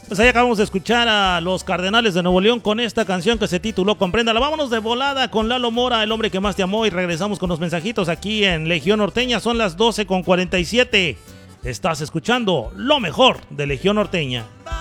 Pues ahí acabamos de escuchar a los Cardenales de Nuevo León con esta canción que se tituló Compréndala. Vámonos de volada con Lalo Mora, El hombre que más te amó, y regresamos con los mensajitos aquí en Legión Norteña. Son las 12:47. Estás escuchando lo mejor de Legión Norteña.